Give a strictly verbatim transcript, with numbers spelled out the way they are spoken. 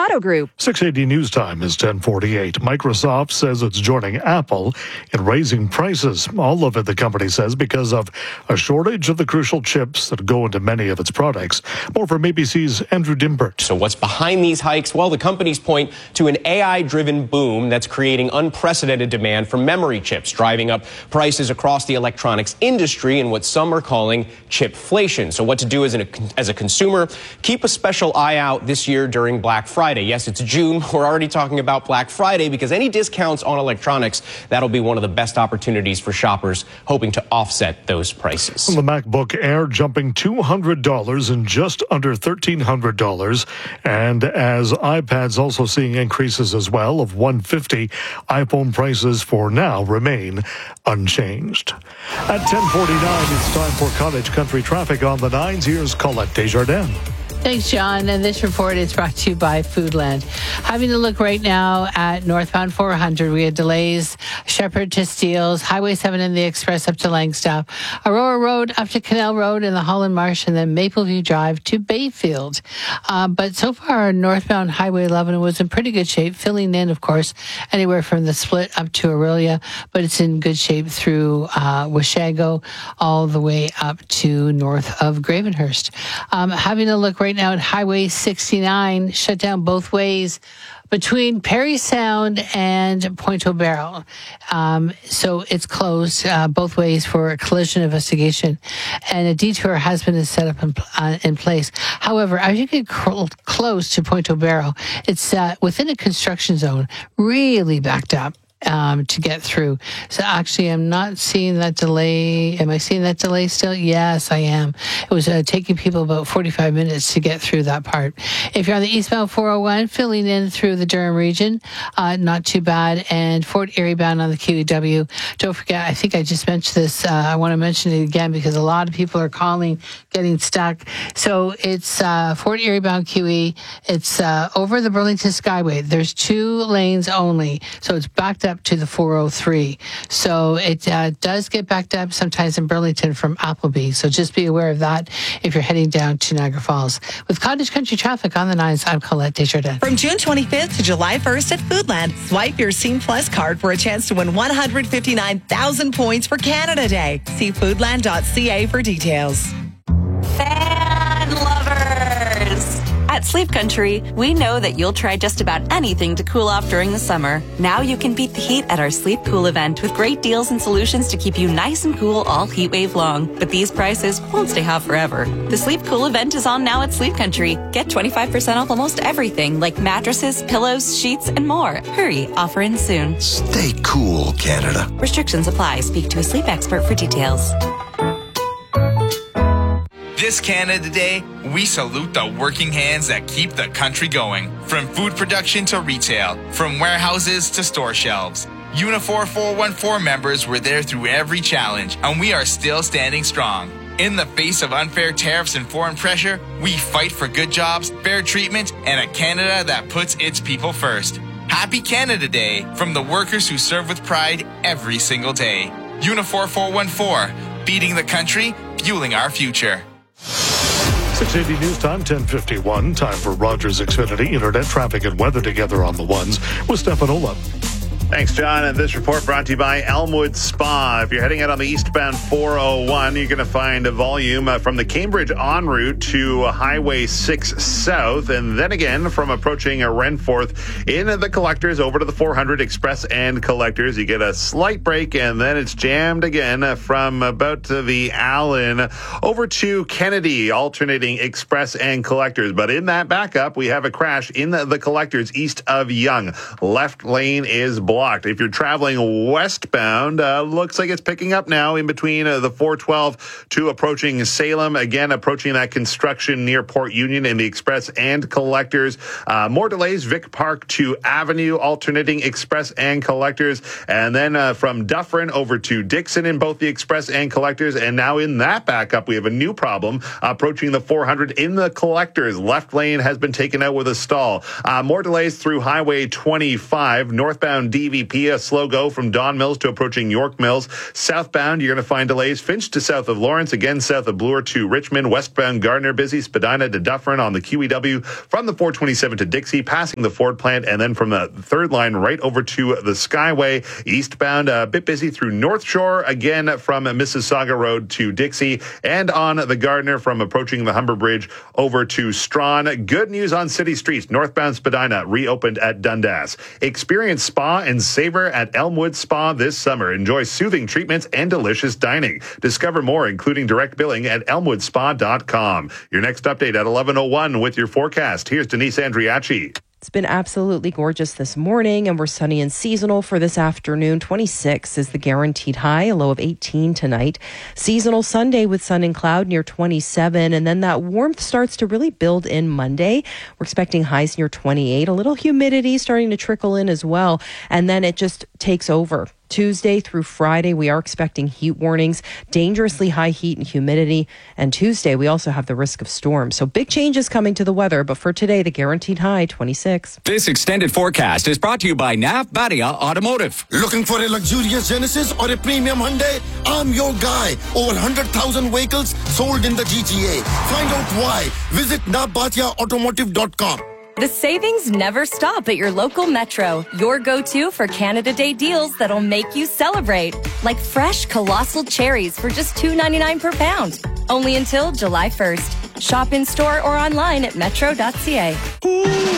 Auto Group. six eighty News Time is ten forty-eight. Microsoft says it's joining Apple in raising prices. All of it, the company says, because of a shortage of the crucial chips that go into many of its products. More from A B C's Andrew Dimbert. So what's behind these hikes? Well, the companies point to an A I-driven boom that's creating unprecedented demand for memory chips, driving up prices across the electronics industry and what some are calling chipflation. So what to do as, an, as a consumer? Keep a special eye out this year during Black Friday. Yes, it's June. We're already talking about Black Friday because any discounts on electronics, that'll be one of the best opportunities for shoppers hoping to offset those prices. The MacBook Air jumping two hundred dollars and just under thirteen hundred dollars. And as iPads also seeing increases as well of one hundred fifty dollars, iPhone prices for now remain unchanged. At ten forty-nine, it's time for Cottage Country traffic on the nines. Here's Colette Desjardins. Thanks, John. And this report is brought to you by Foodland. Having a look right now at northbound four hundred, we had delays, Shepherd to Steeles, Highway seven and the Express up to Langstaff, Aurora Road up to Canal Road and the Holland Marsh, and then Mapleview Drive to Bayfield. Uh, but so far, northbound Highway eleven was in pretty good shape, filling in, of course, anywhere from the split up to Aurelia, but it's in good shape through uh, Washago all the way up to north of Gravenhurst. Um, having a look right now at Highway sixty-nine, shut down both ways between Perry Sound and Point O'Barrel. Um, so it's closed uh, both ways for a collision investigation, and a detour has been set up in, uh, in place. However, as you get cl- close to Point O'Barrel, it's uh, within a construction zone, really backed up. Um, to get through. So actually, I'm not seeing that delay. Am I seeing that delay still? Yes, I am. It was uh, taking people about forty-five minutes to get through that part. If you're on the eastbound four oh one, filling in through the Durham region, uh, not too bad. And Fort Erie bound on the Q E W. Don't forget, I think I just mentioned this. Uh, I want to mention it again because a lot of people are calling, getting stuck. So it's uh, Fort Erie bound Q E. It's uh, over the Burlington Skyway. There's two lanes only. So it's backed up to the four oh three. So it uh, does get backed up sometimes in Burlington from Appleby. So just be aware of that if you're heading down to Niagara Falls. With Cottage Country traffic on the nines, I'm Colette Desjardins. From June twenty-fifth to July first at Foodland, swipe your Scene Plus card for a chance to win one hundred fifty-nine thousand points for Canada Day. See foodland dot c a for details. Fan lovers! At Sleep Country, we know that you'll try just about anything to cool off during the summer. Now you can beat the heat at our Sleep Cool event with great deals and solutions to keep you nice and cool all heat wave long. But these prices won't stay hot forever. The Sleep Cool event is on now at Sleep Country. Get twenty-five percent off almost everything like mattresses, pillows, sheets, and more. Hurry, offer ends soon. Stay cool, Canada. Restrictions apply. Speak to a sleep expert for details. This Canada Day, we salute the working hands that keep the country going. From food production to retail, from warehouses to store shelves. Unifor four one four members were there through every challenge, and we are still standing strong. In the face of unfair tariffs and foreign pressure, we fight for good jobs, fair treatment, and a Canada that puts its people first. Happy Canada Day from the workers who serve with pride every single day. Unifor four one four, beating the country, fueling our future. six eighty News Time, ten fifty-one. Time for Rogers Xfinity Internet traffic and weather together on the ones with Stefanola. Thanks, John. And this report brought to you by Elmwood Spa. If you're heading out on the eastbound four oh one, you're going to find a volume uh, from the Cambridge en route to uh, Highway six South, and then again from approaching uh, Renforth in uh, the collectors over to the four hundred Express and collectors. You get a slight break, and then it's jammed again uh, from about uh, the Allen over to Kennedy, alternating Express and collectors. But in that backup, we have a crash in the, the collectors east of Yonge. Left lane is blocked. Blocked. If you're traveling westbound, uh, looks like it's picking up now in between uh, the four twelve to approaching Salem. Again, approaching that construction near Port Union in the Express and collectors. Uh, more delays, Vic Park to Avenue, alternating Express and collectors. And then uh, from Dufferin over to Dixon in both the Express and collectors. And now in that backup, we have a new problem approaching the four hundred in the collectors. Left lane has been taken out with a stall. Uh, more delays through Highway twenty-five, northbound D E V P, a slow go from Don Mills to approaching York Mills. Southbound, you're going to find delays. Finch to south of Lawrence, again south of Bloor to Richmond. Westbound, Gardner busy. Spadina to Dufferin on the Q E W from the four twenty-seven to Dixie, passing the Ford plant, and then from the third line right over to the Skyway. Eastbound, a bit busy through North Shore, again from Mississauga Road to Dixie, and on the Gardner from approaching the Humber Bridge over to Strawn. Good news on city streets. Northbound Spadina reopened at Dundas. Experience spa and savor at Elmwood Spa this summer. Enjoy soothing treatments and delicious dining. Discover more, including direct billing, at elmwood spa dot com. Your next update at eleven oh one with your forecast. Here's Denise Andriachi. It's been absolutely gorgeous this morning, and we're sunny and seasonal for this afternoon. twenty-six is the guaranteed high, a low of eighteen tonight. Seasonal Sunday with sun and cloud near twenty-seven, and then that warmth starts to really build in Monday. We're expecting highs near twenty-eight, a little humidity starting to trickle in as well, and then it just takes over. Tuesday through Friday, we are expecting heat warnings, dangerously high heat and humidity. And Tuesday, we also have the risk of storms. So big changes coming to the weather. But for today, the guaranteed high, twenty-six. This extended forecast is brought to you by Nav Badia Automotive. Looking for a luxurious Genesis or a premium Hyundai? I'm your guy. Over one hundred thousand vehicles sold in the G T A. Find out why. Visit nav badia automotive dot com. The savings never stop at your local Metro. Your go-to for Canada Day deals that'll make you celebrate. Like fresh colossal cherries for just two ninety-nine per pound. Only until July first. Shop in store or online at metro dot c a.